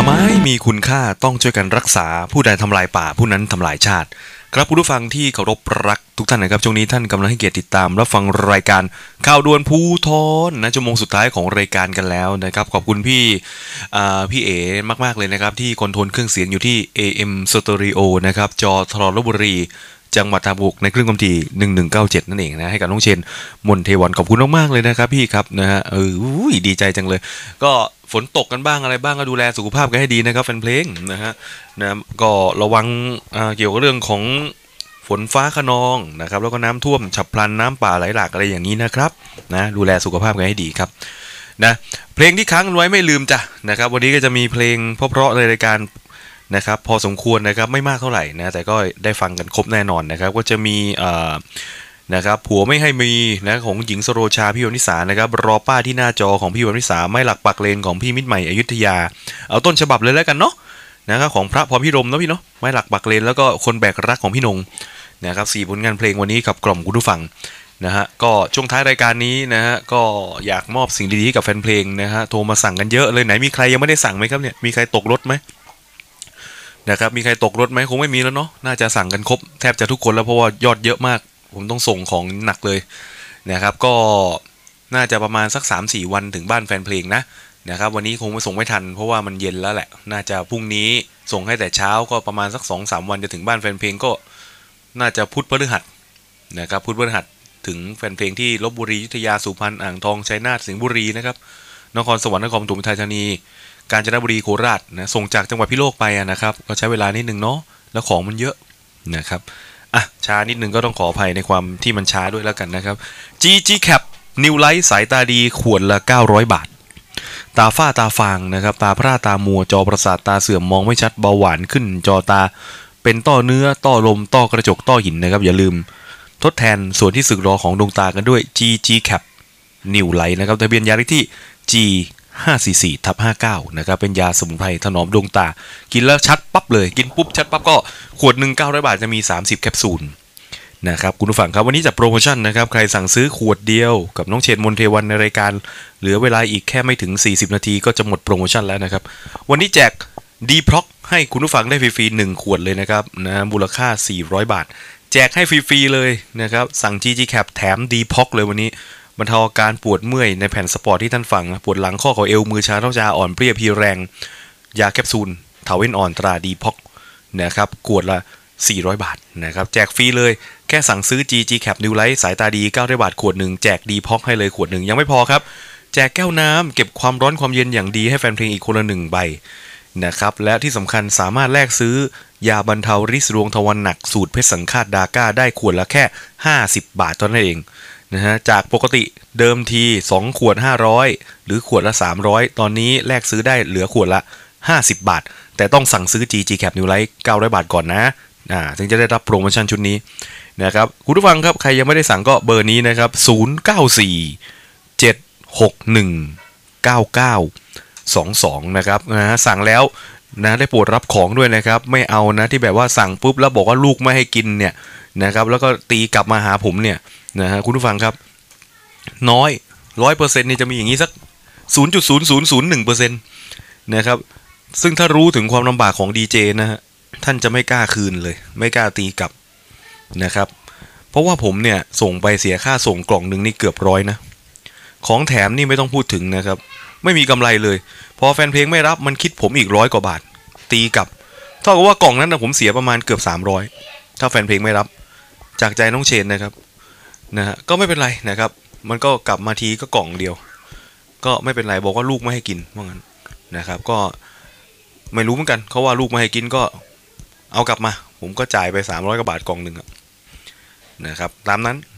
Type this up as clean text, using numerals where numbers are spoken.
ไม้มีคุณค่าต้องช่วยกันรักษาผู้ใดทำลายป่าผู้นั้นทำลายชาติครับคุณผู้ฟังที่เคารพรักทุกท่านนะครับช่วงนี้ท่านกำลังให้เกียรติติดตามรับฟังรายการข่าวด่วนภูธรนะชั่วโมงสุดท้ายของรายการกันแล้วนะครับขอบคุณพี่เอมากๆเลยนะครับที่คอนโทรลเครื่องเสียงอยู่ที่ AM Stereo นะครับจอทรลบุรีจังหวัดตากบุกในเครื่องกำที1197นั่นเองนะให้กับน้องเชนมนเทวันขอบคุณมากๆเลยนะครับพี่ครับนะฮะดีใจจังเลยก็ฝนตกกันบ้างอะไรบ้างก็ดูแลสุขภาพกันให้ดีนะครับแฟนเพลงนะฮะนะก็ระวังเกี่ยวกับเรื่องของฝนฟ้าคะนองนะครับแล้วก็น้ำท่วมฉับพลันน้ำป่าไหลหลากอะไรอย่างนี้นะครับนะดูแลสุขภาพกันให้ดีครับนะเพลงที่ค้างกันไว้ไม่ลืมจ้ะนะครับวันนี้ก็จะมีเพลงเพราะๆในรายการนะครับพอสมควรนะครับไม่มากเท่าไหร่นะแต่ก็ได้ฟังกันครบแน่นอนนะครับก็จะมีนะครับผัวไม่ให้มีนะของหญิงสโรชาพี่วรรณิสานะครับรอป้าที่หน้าจอของพี่วรรณิสาไม่หลักปักเลนของพี่มิตรใหม่อยุธยาเอาต้นฉบับเลยแล้วกันเนาะนะครับของพระพรพิรมเนาะพี่เนาะไม่หลักปักเลนแล้วก็คนแบกรักของพี่นงนะครับ4ผลงานเพลงวันนี้กับกล่อมคุณผู้ฟังนะฮะก็ช่วงท้ายรายการนี้นะฮะก็อยากมอบสิ่งดีๆกับแฟนเพลงนะฮะโทรมาสั่งกันเยอะเลยไหนมีใครยังไม่ได้สั่งไหมครับเนี่ยมีใครตกรถไหมนะครับมีใครตกรถไหมคงไม่มีแล้วเนาะน่าจะสั่งกันครบแทบจะทุกคนแล้วเพราะว่ายอดเยอะมากผมต้องส่งของหนักเลยนะครับก็น่าจะประมาณสัก 3-4 วันถึงบ้านแฟนเพลงนะครับวันนี้คงไม่ส่งไม่ทันเพราะว่ามันเย็นแล้วแหละน่าจะพรุ่งนี้ส่งให้แต่เช้าก็ประมาณสัก 2-3 วันจะถึงบ้านแฟนเพลงก็น่าจะพุธพฤหัสนะครับพุธพฤหัสถึงแฟนเพลงที่ลพบุรีอยุธยาสุพรรณอ่างทองชัยนาทสิงห์บุรีนะครับนครสวรรค์นครปฐมธานีกาญจนบุรีโคราชนะส่งจากจังหวัดพิโลกไปนะครับก็ใช้เวลานิดนึงเนาะแล้วของมันเยอะนะครับช้านิดนึงก็ต้องขออภัยในความที่มันช้าด้วยแล้วกันนะครับ GG Cap New Light สายตาดีขวดละ900 บาทตาฝ้าตาฟางนะครับตาพร่าตามัวจอประสาทตาเสื่อมมองไม่ชัดเบาหวานขึ้นจอตาเป็นต้อเนื้อต้อลมต้อกระจกต้อหินนะครับอย่าลืมทดแทนส่วนที่สึกหรอของดวงตากันด้วย GG Cap New Light นะครับทะเบียนยาเลขที่ G 544/59นะครับเป็นยาสมุนไพรถนอมดวงตากินแล้วชัดปั๊บเลยกินปุ๊บชัดปั๊บก็ขวดหนึ่ง900 บาทจะมี30แคปซูลนะครับคุณผู้ฟังครับวันนี้จัดโปรโมชั่นนะครับใครสั่งซื้อขวดเดียวกับน้องเชนมนเทวันในรายการเหลือเวลาอีกแค่ไม่ถึง40นาทีก็จะหมดโปรโมชั่นแล้วนะครับวันนี้แจกดีพ็อกให้คุณผู้ฟังได้ฟรีๆ1ขวดเลยนะครับนะมูลค่า400 บาทแจกให้ฟรีๆเลยนะครับสั่ง GG Cap แถมดีพ็อกเลยวันนี้บรรเทาอาการปวดเมื่อยในแผ่นสปอร์ตที่ท่านฟังปวดหลังข้อเข่าเอวมือชาเท้าชาอ่อนเปรี้ยพีแรงยาแคปซูลเถาเว้นอ่อนตราดีพ็อกนะครับขวดละ400 บาทนะครับแจกฟรีเลยแค่สั่งซื้อ GG Cap New Light สายตาดี900 บาทขวดหนึ่งแจกดีพ็อกให้เลยขวดหนึ่งยังไม่พอครับแจกแก้วน้ำเก็บความร้อนความเย็นอย่างดีให้แฟนเพลงอีกคนละ1 ใบนะครับและที่สำคัญสามารถแลกซื้อยาบรรเทาริดรวงทวารหนักสูตรเพชรสังฆาตดาก้าได้ขวดละแค่50 บาทเท่านั้นเองนะฮะจากปกติเดิมที2 ขวด500หรือขวดละ300ตอนนี้แลกซื้อได้เหลือขวดละ50 บาทแต่ต้องสั่งซื้อ GG Cap New Light 900 บาทก่อนนะถึงจะได้รับโปรโมชั่นชุดนี้นะครับคุณผู้ฟังครับใครยังไม่ได้สั่งก็เบอร์นี้นะครับ0947619922นะครับสั่งแล้วนะได้โปรดรับของด้วยนะครับไม่เอานะที่แบบว่าสั่งปุ๊บแล้วบอกว่าลูกไม่ให้กินเนี่ยนะครับแล้วก็ตีกลับมาหาผมเนี่ยนะฮะคุณผู้ฟังครับน้อย 100% นี่จะมีอย่างนี้สัก 0.0001% นะครับซึ่งถ้ารู้ถึงความลำบากของดีเจนะฮะท่านจะไม่กล้าคืนเลยไม่กล้าตีกลับนะครับเพราะว่าผมเนี่ยส่งไปเสียค่าส่งกล่องนึงนี่เกือบ100นะของแถมนี่ไม่ต้องพูดถึงนะครับไม่มีกำไรเลยพอแฟนเพลงไม่รับมันคิดผมอีก100 กว่าบาทตีกลับเท่ากับว่ากล่องนั้นนะผมเสียประมาณเกือบ300ถ้าแฟนเพลงไม่รับจากใจน้องเชนนะครับนะฮะก็ไม่เป็นไรนะครับมันก็กลับมาทีก็กล่องเดียวก็ไม่เป็นไรบอกว่าลูกไม่ให้กินว่างั้นนะครับก็ไม่รู้เหมือนกันเขาว่าลูกไม่ให้กินก็เอากลับมาผมก็จ่ายไป300 กว่าบาทกล่องหนึ่งนะครับตามนั้น